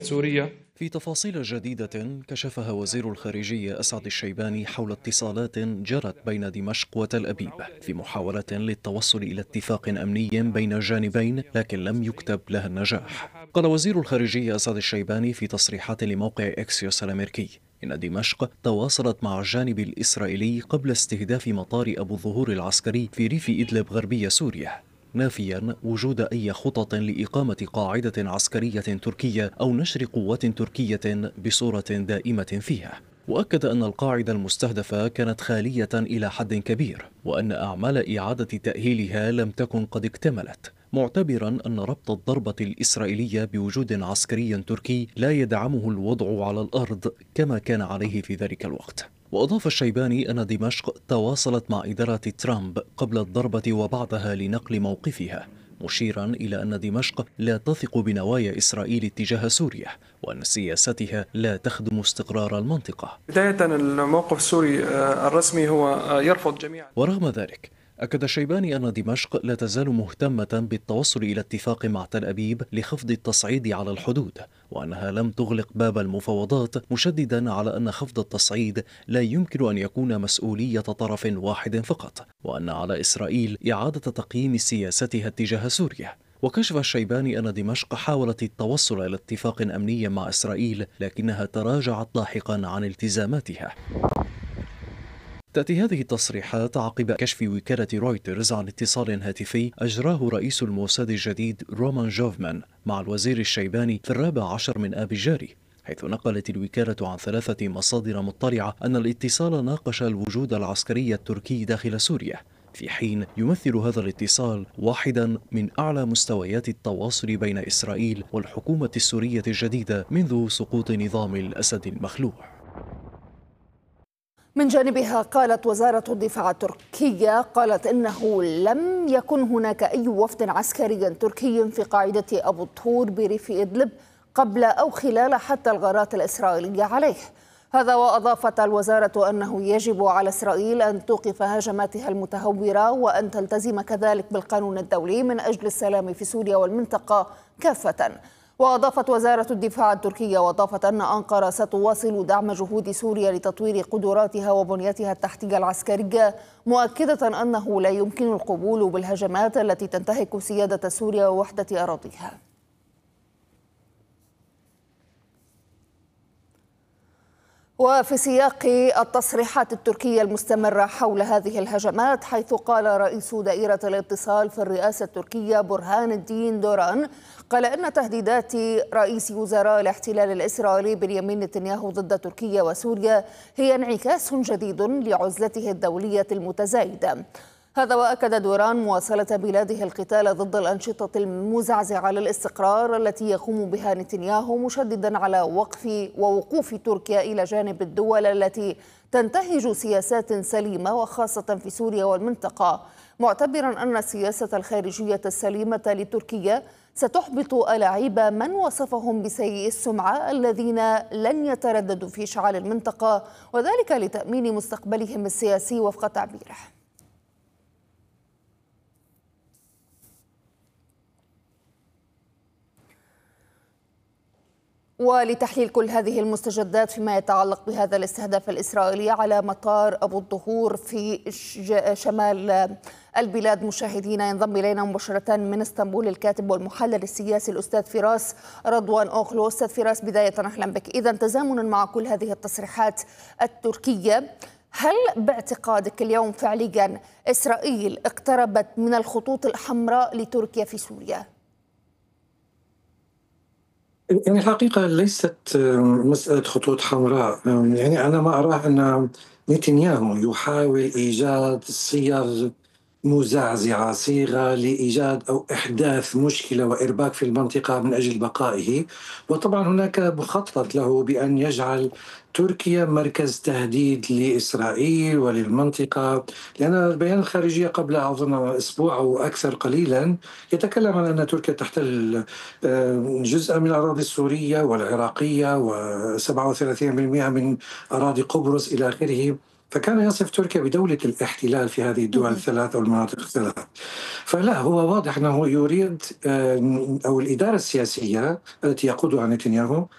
سوريا. في تفاصيل جديدة كشفها وزير الخارجية أسعد الشيباني حول اتصالات جرت بين دمشق وتل أبيب في محاولة للتوصل إلى اتفاق أمني بين الجانبين، لكن لم يكتب لها النجاح. قال وزير الخارجية أسعد الشيباني في تصريحات لموقع إكسيوس الأمريكي إن دمشق تواصلت مع الجانب الإسرائيلي قبل استهداف مطار أبو الظهور العسكري في ريف إدلب غربية سوريا، نافيا وجود أي خطط لإقامة قاعدة عسكرية تركية أو نشر قوات تركية بصورة دائمة فيها. وأكد أن القاعدة المستهدفة كانت خالية إلى حد كبير، وأن أعمال إعادة تأهيلها لم تكن قد اكتملت، معتبرا أن ربط الضربة الإسرائيلية بوجود عسكري تركي لا يدعمه الوضع على الأرض كما كان عليه في ذلك الوقت. وأضاف الشيباني أن دمشق تواصلت مع إدارة ترامب قبل الضربة وبعدها لنقل موقفها، مشيرا إلى أن دمشق لا تثق بنوايا إسرائيل اتجاه سوريا، وأن سياستها لا تخدم استقرار المنطقة. بداية الموقف السوري الرسمي هو يرفض جميع. ورغم ذلك أكد الشيباني أن دمشق لا تزال مهتمة بالتوصل إلى اتفاق مع تل أبيب لخفض التصعيد على الحدود، وأنها لم تغلق باب المفاوضات، مشددا على أن خفض التصعيد لا يمكن أن يكون مسؤولية طرف واحد فقط، وأن على إسرائيل إعادة تقييم سياستها اتجاه سوريا. وكشف الشيباني أن دمشق حاولت التوصل إلى اتفاق أمني مع إسرائيل، لكنها تراجعت لاحقا عن التزاماتها. تأتي هذه التصريحات عقب كشف وكالة رويترز عن اتصال هاتفي أجراه رئيس الموساد الجديد رومان جوفمان مع الوزير الشيباني في 14 من آب الجاري، حيث نقلت الوكالة عن 3 مصادر مطلعة أن الاتصال ناقش الوجود العسكري التركي داخل سوريا، في حين يمثل هذا الاتصال واحدا من أعلى مستويات التواصل بين إسرائيل والحكومة السورية الجديدة منذ سقوط نظام الأسد المخلوع. من جانبها قالت وزارة الدفاع التركية إنه لم يكن هناك أي وفد عسكري تركي في قاعدة أبو الطور بريف إدلب قبل أو خلال حتى الغارات الإسرائيلية عليه. هذا وأضافت الوزارة أنه يجب على إسرائيل أن توقف هجماتها المتهورة وأن تلتزم كذلك بالقانون الدولي من أجل السلام في سوريا والمنطقة كافة. وأضافت وزارة الدفاع التركية أن أنقرة ستواصل دعم جهود سوريا لتطوير قدراتها وبنيتها التحتية العسكرية، مؤكدة أنه لا يمكن القبول بالهجمات التي تنتهك سيادة سوريا ووحدة أراضيها. وفي سياق التصريحات التركية المستمرة حول هذه الهجمات، حيث قال رئيس دائرة الاتصال في الرئاسة التركية برهان الدين دوران إن تهديدات رئيس وزراء الاحتلال الإسرائيلي بنيامين نتنياهو ضد تركيا وسوريا هي انعكاس جديد لعزلته الدولية المتزايدة. هذا وأكد دوران مواصلة بلاده القتال ضد الأنشطة المزعزعة للاستقرار التي يقوم بها نتنياهو، مشددا على ووقوف تركيا إلى جانب الدول التي تنتهج سياسات سليمة وخاصة في سوريا والمنطقة، معتبرا أن السياسة الخارجية السليمة لتركيا ستحبط ألاعيب من وصفهم بسيء السمعة الذين لن يترددوا في إشعال المنطقة، وذلك لتأمين مستقبلهم السياسي وفق تعبيره. ولتحليل كل هذه المستجدات فيما يتعلق بهذا الاستهداف الإسرائيلي على مطار أبو الظهور في شمال البلاد، مشاهدينا ينضم إلينا مباشرة من اسطنبول الكاتب والمحلل السياسي الأستاذ فراس رضوان أوغلو. أستاذ فراس، بداية أهلا بك. إذا تزامنا مع كل هذه التصريحات التركية، هل باعتقادك اليوم فعليا إسرائيل اقتربت من الخطوط الحمراء لتركيا في سوريا؟ يعني الحقيقة ليست مسألة خطوط حمراء، يعني أنا ما أراه أن نتنياهو يحاول إيجاد صيغ مزعزعة، صيغة لإيجاد أو إحداث مشكلة وإرباك في المنطقة من أجل بقائه. وطبعا هناك مخطط له بأن يجعل تركيا مركز تهديد لإسرائيل وللمنطقة، لأن البيان الخارجية قبل أظن أسبوع أو أكثر قليلا يتكلم عن أن تركيا تحتل جزءا من الأراضي السورية والعراقية و37% من أراضي قبرص إلى آخره. فكان يصف تركيا بدولة الاحتلال في هذه الدول الثلاث أو المناطق الثلاث. فلا، هو واضح أنه يريد أو الإدارة السياسية التي يقودها نتنياهو